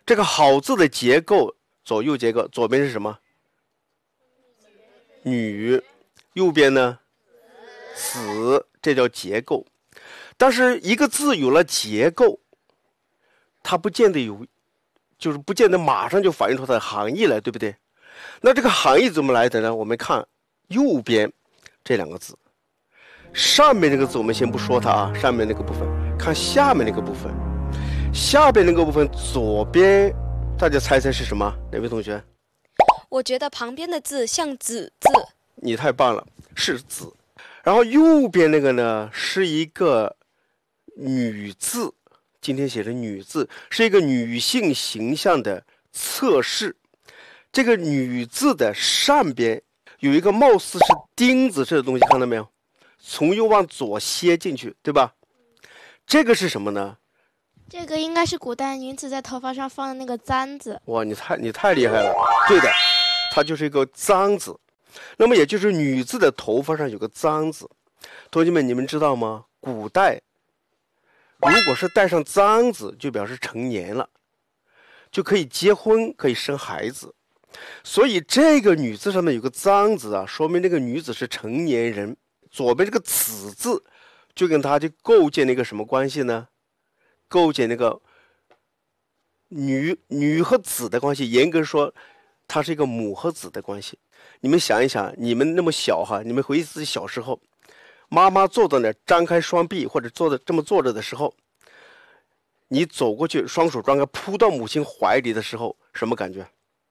这个好字的结构，左右结构，左边是什么？女，右边呢？子，这叫结构。但是一个字有了结构，它不见得有，就是不见得马上就反映出它的含义来，对不对？那这个含义怎么来的呢？我们看右边这两个字，上面这个字我们先不说它啊，上面那个部分，看下面那个部分。下边那个部分左边，大家猜猜是什么？哪位同学？ 我觉得旁边的字像子字。 你太棒了，是子。然后右边那个呢，是一个女字，今天写的女字，是一个女性形象的测试。这个女字的上边有一个貌似是钉子似的东西，看到没有？从右往左楔进去，对吧？这个是什么呢？ 这个应该是古代女子在头发上放的那个簪子。 哇，你太厉害了！对的，它就是一个簪子。那么也就是女字的头发上有个簪子。同学们，你们知道吗？古代如果是戴上簪子，就表示成年了，就可以结婚，可以生孩子。所以这个女字上面有个簪子啊，说明这个女子是成年人。左边这个子字就跟它就构建了一个什么关系呢？构建那个女和子的关系，严格说它是一个母和子的关系。你们想一想，你们那么小哈，你们回忆自己小时候，妈妈坐在那张开双臂或者这么坐着的时候，你走过去双手张开扑到母亲怀里的时候，什么感觉？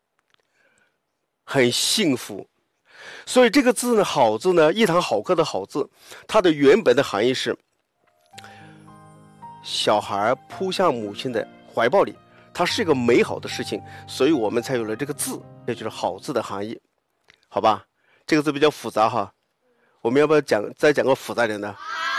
很幸福。所以这个字呢，好字呢，一堂好课的好字，它的原本的含义是小孩扑向母亲的怀抱里，它是一个美好的事情，所以我们才有了这个字，这就是好字的含义。好吧，这个字比较复杂哈，我们要不要再讲个复杂点的？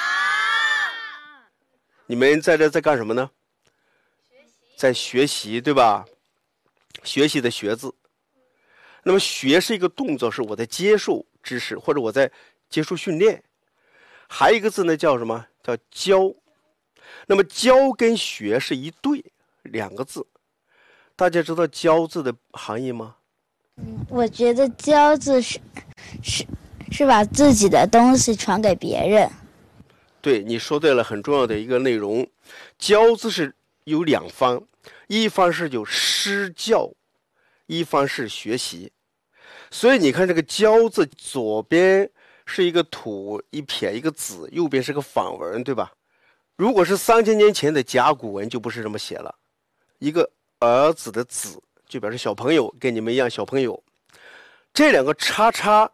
你们在这在干什么呢？在学习，对吧？学习的学字。那么学是一个动作，是我在接受知识，或者我在接受训练。还有一个字呢，叫什么？叫教。那么教跟学是一对，两个字。大家知道教字的含义吗？ 我觉得教字是把自己的东西传给别人。 对，你说对了，很重要的一个内容。教字是有两方，一方是有施教，一方是学习。所以你看这个教字，左边是一个土一撇一个子，右边是个反文，对吧？如果是3000年前的甲骨文，就不是这么写了。一个儿子的子就表示小朋友，跟你们一样小朋友。这两个叉叉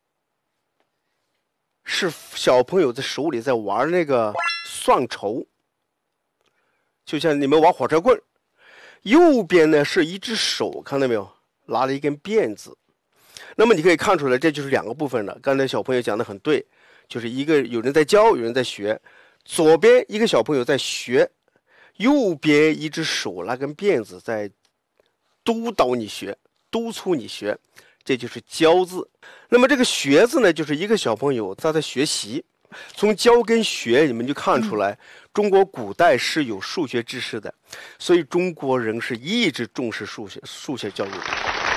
是小朋友在手里在玩那个算筹，就像你们玩火车棍。右边呢是一只手，看到没有？拿了一根辫子。那么你可以看出来，这就是两个部分了。刚才小朋友讲的很对，就是一个有人在教，有人在学。左边一个小朋友在学，右边一只手拿根辫子在督导你学，督促你学，这就是教字。那么这个学字呢，就是一个小朋友他在学习。从教跟学你们就看出来，中国古代是有数学知识的，所以中国人是一直重视数学教育的。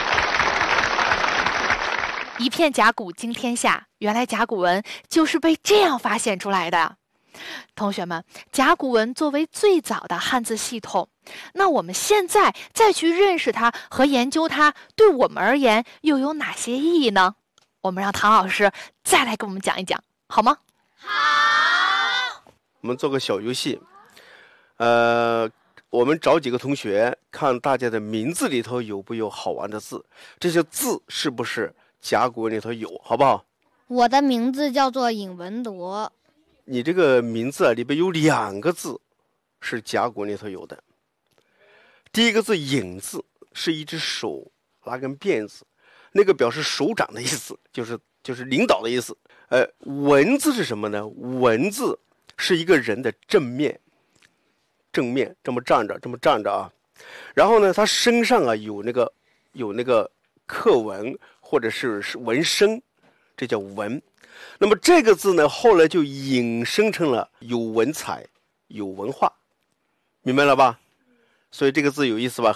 一片甲骨惊天下，原来甲骨文就是被这样发现出来的。同学们，甲骨文作为最早的汉字系统，那我们现在再去认识它和研究它，对我们而言又有哪些意义呢？我们让唐老师再来给我们讲一讲，好吗？ 好。我们做个小游戏，我们找几个同学，看大家的名字里头有没有好玩的字，这些字是不是甲骨文里头有，好不好？ 我的名字叫做尹文铎。 你这个名字里边有2个字是甲骨文里头有的。第一个字尹字是一只手拿根辫子，那个表示首长的意思，就是领导的意思。文字是什么呢？文字是一个人的正面这么站着啊。然后呢，他身上啊有那个刻纹或者是纹身，这叫文。那么这个字呢，后来就引申成了有文采、有文化，明白了吧？所以这个字有意思吧？